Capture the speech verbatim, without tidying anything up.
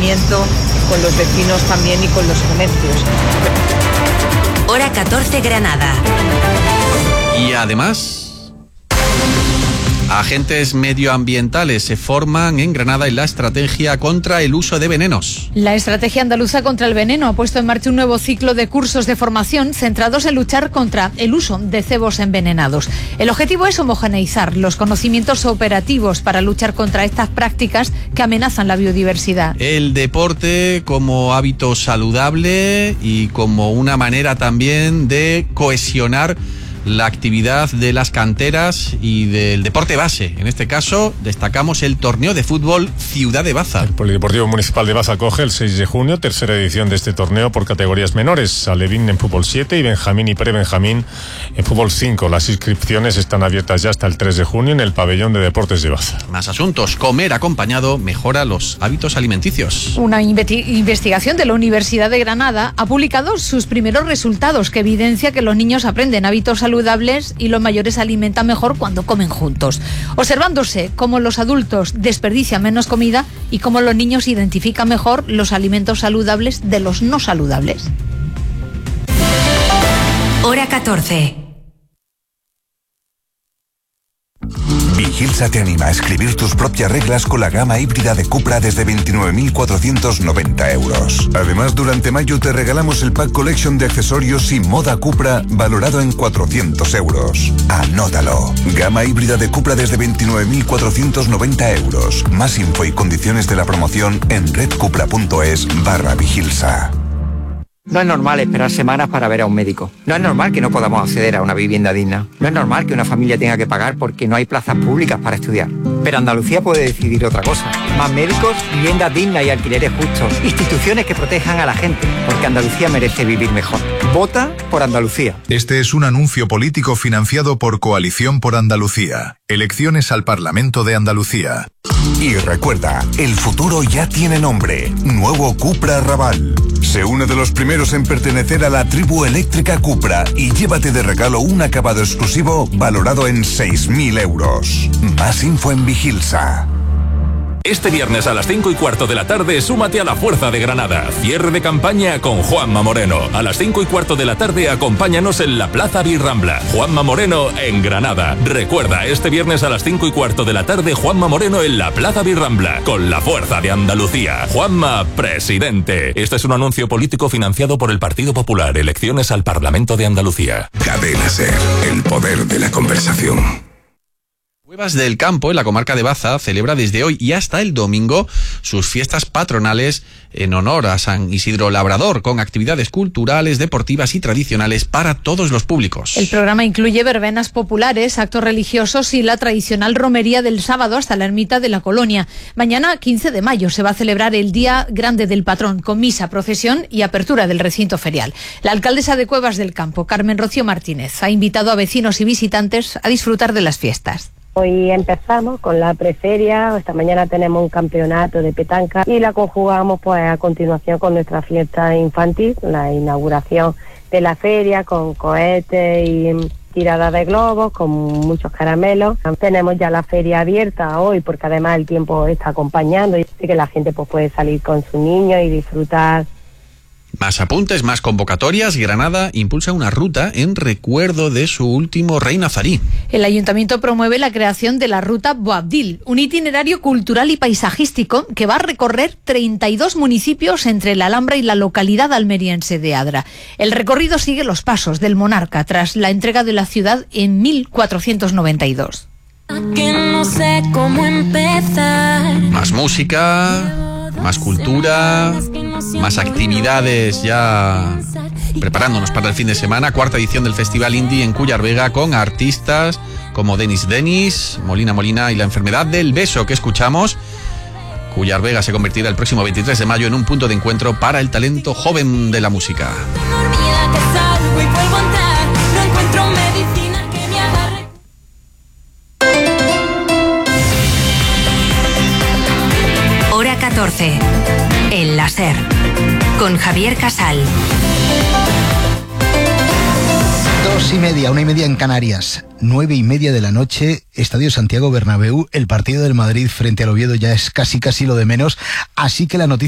conocimiento con los vecinos también y con los comercios. Hora catorce, Granada. Y además, agentes medioambientales se forman en Granada en la estrategia contra el uso de venenos. La estrategia andaluza contra el veneno ha puesto en marcha un nuevo ciclo de cursos de formación centrados en luchar contra el uso de cebos envenenados. El objetivo es homogeneizar los conocimientos operativos para luchar contra estas prácticas que amenazan la biodiversidad. El deporte como hábito saludable y como una manera también de cohesionar la actividad de las canteras y del deporte base. En este caso, destacamos el torneo de fútbol Ciudad de Baza. El Polideportivo Municipal de Baza acoge el seis de junio, tercera edición de este torneo por categorías menores. Alevín en fútbol siete y Benjamín y Pre-Benjamín en fútbol cinco. Las inscripciones están abiertas ya hasta el tres de junio en el pabellón de deportes de Baza. Más asuntos. Comer acompañado mejora los hábitos alimenticios. Una inveti- investigación de la Universidad de Granada ha publicado sus primeros resultados que evidencia que los niños aprenden hábitos saludables y los mayores se alimentan mejor cuando comen juntos, observándose cómo los adultos desperdician menos comida y cómo los niños identifican mejor los alimentos saludables de los no saludables. Hora catorce. Vigilsa te anima a escribir tus propias reglas con la gama híbrida de Cupra desde veintinueve mil cuatrocientos noventa euros. Además, durante mayo te regalamos el Pack Collection de accesorios y moda Cupra valorado en cuatrocientos euros. Anótalo. Gama híbrida de Cupra desde veintinueve mil cuatrocientos noventa euros. Más info y condiciones de la promoción en redcupra.es barra Vigilsa. No es normal esperar semanas para ver a un médico. No es normal que no podamos acceder a una vivienda digna. No es normal que una familia tenga que pagar porque no hay plazas públicas para estudiar. Pero Andalucía puede decidir otra cosa. Más médicos, viviendas dignas y alquileres justos. Instituciones que protejan a la gente. Porque Andalucía merece vivir mejor. Vota por Andalucía. Este es un anuncio político financiado por Coalición por Andalucía. Elecciones al Parlamento de Andalucía. Y recuerda, el futuro ya tiene nombre. Nuevo Cupra Raval. Sé uno de los primeros en pertenecer a la tribu eléctrica Cupra y llévate de regalo un acabado exclusivo valorado en seis mil euros. Más info en Vigilsa. Este viernes a las cinco y cuarto de la tarde, súmate a la Fuerza de Granada. Cierre de campaña con Juanma Moreno. A las cinco y cuarto de la tarde, acompáñanos en la Plaza Birrambla. Juanma Moreno en Granada. Recuerda, este viernes a las cinco y cuarto de la tarde, Juanma Moreno en la Plaza Birrambla, con la Fuerza de Andalucía. Juanma, presidente. Este es un anuncio político financiado por el Partido Popular. Elecciones al Parlamento de Andalucía. Cadena Ser, el poder de la conversación. Cuevas del Campo, en la comarca de Baza, celebra desde hoy y hasta el domingo sus fiestas patronales en honor a San Isidro Labrador, con actividades culturales, deportivas y tradicionales para todos los públicos. El programa incluye verbenas populares, actos religiosos y la tradicional romería del sábado hasta la ermita de la Colonia. Mañana, quince de mayo, se va a celebrar el Día Grande del Patrón, con misa, procesión y apertura del recinto ferial. La alcaldesa de Cuevas del Campo, Carmen Rocío Martínez, ha invitado a vecinos y visitantes a disfrutar de las fiestas. Hoy empezamos con la preferia, esta mañana tenemos un campeonato de petanca y la conjugamos pues a continuación con nuestra fiesta infantil, la inauguración de la feria con cohetes y tirada de globos, con muchos caramelos. Tenemos ya la feria abierta hoy porque además el tiempo está acompañando y así que la gente pues puede salir con su niño y disfrutar. Más apuntes, más convocatorias. Granada impulsa una ruta en recuerdo de su último rey nazarí. El ayuntamiento promueve la creación de la ruta Boabdil, un itinerario cultural y paisajístico que va a recorrer treinta y dos municipios entre la Alhambra y la localidad almeriense de Adra. El recorrido sigue los pasos del monarca tras la entrega de la ciudad en mil cuatrocientos noventa y dos. Que no sé cómo empezar. Más música, más cultura, más actividades ya preparándonos para el fin de semana. Cuarta edición del Festival Indie en Cúllar Vega con artistas como Denis Denis, Molina Molina y La Enfermedad del Beso que escuchamos. Cúllar Vega se convertirá el próximo veintitrés de mayo en un punto de encuentro para el talento joven de la música. Hora catorce. El láser. Con Javier Casal. Dos y media, una y media en Canarias. Nueve y media de la noche, Estadio Santiago Bernabéu. El partido del Madrid frente al Oviedo ya es casi casi lo de menos. Así que la noticia